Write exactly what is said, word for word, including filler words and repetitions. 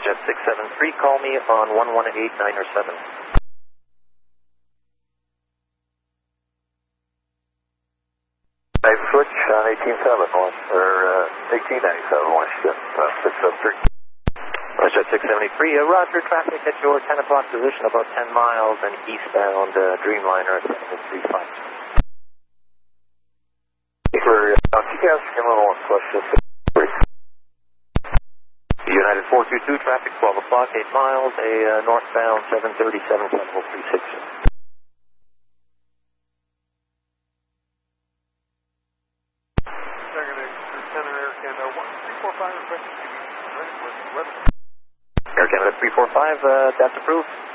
Jet six seven three, call me on one one eight nine or seven. Name switch on eighteen seven, or uh, eighteen ninety-seven, Washington, uh, six seven three. Jet six seventy-three, uh, roger, traffic at your ten o'clock position, about ten miles and eastbound uh, Dreamliner seven three five. For uh, T C A S, give me one question. United four two two, traffic twelve o'clock, eight miles, a uh, northbound seven thirty-seven, level three six. Air Canada three four five, uh, that's approved.